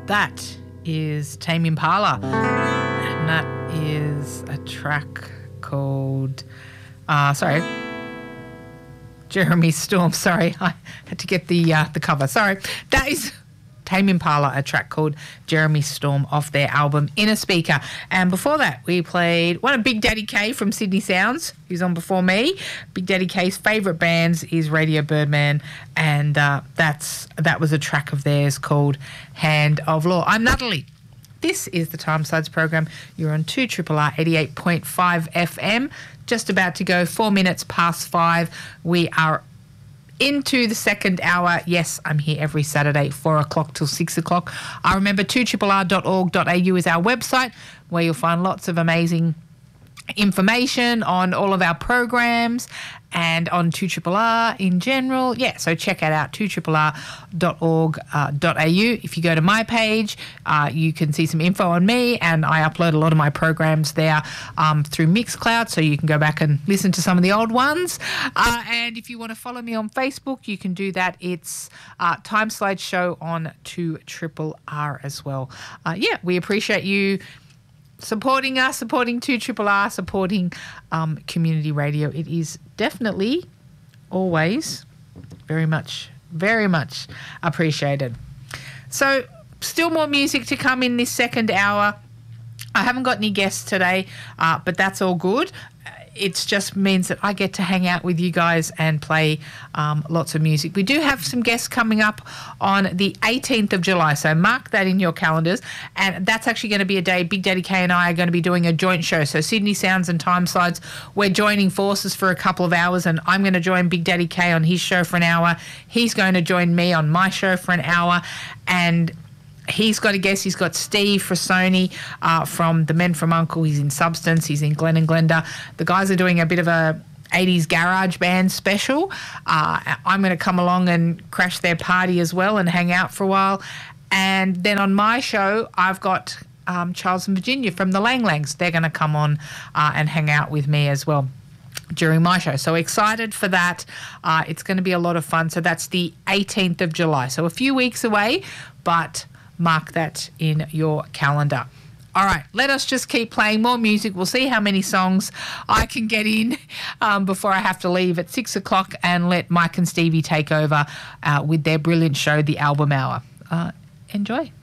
That is Tame Impala, and that is a track called, Jeremy Storm. Sorry, I had to get the cover. Sorry, that is Tame Impala, a track called Jeremy Storm off their album Inner Speaker. And before that, we played one of Big Daddy K from Sydney Sounds, who's on before me. Big Daddy K's favourite bands is Radio Birdman, and that was a track of theirs called Hand of Law. I'm Natalie. This is the Timesides program. You're on 2RRR 88.5 FM. Just about to go 4 minutes past 5. We are into the second hour. Yes, I'm here every Saturday, 4 o'clock till 6 o'clock. I remember 2RRR.org.au is our website where you'll find lots of amazing information on all of our programs and on 2RRR in general. Yeah, so check it out, 2RRR.org.au. If you go to my page, you can see some info on me, and I upload a lot of my programs there through Mixcloud, so you can go back and listen to some of the old ones. And if you want to follow me on Facebook, you can do that. It's Timeslide Show on 2RRR as well. Yeah, we appreciate you supporting us, supporting 2RRR, supporting community radio. It is definitely always very much appreciated. So still more music to come in this second hour. I haven't got any guests today, but that's all good. It just means that I get to hang out with you guys and play lots of music. We do have some guests coming up on the 18th of July, so mark that in your calendars. And that's actually going to be a day Big Daddy K and I are going to be doing a joint show. So Sydney Sounds and Timesides, we're joining forces for a couple of hours, and I'm going to join Big Daddy K on his show for an hour. He's going to join me on my show for an hour, and he's got a guest. He's got Steve Frassoni from The Men from Uncle. He's in Substance. He's in Glen and Glenda. The guys are doing a bit of a 80s garage band special. I'm going to come along and crash their party as well and hang out for a while. And then on my show, I've got Charles and Virginia from the Lang Langs. They're going to come on and hang out with me as well during my show. So excited for that. It's going to be a lot of fun. So that's the 18th of July. So a few weeks away, but mark that in your calendar. All right, let us just keep playing more music. We'll see how many songs I can get in before I have to leave at 6 o'clock and let Mike and Stevie take over with their brilliant show, The Album Hour. Enjoy.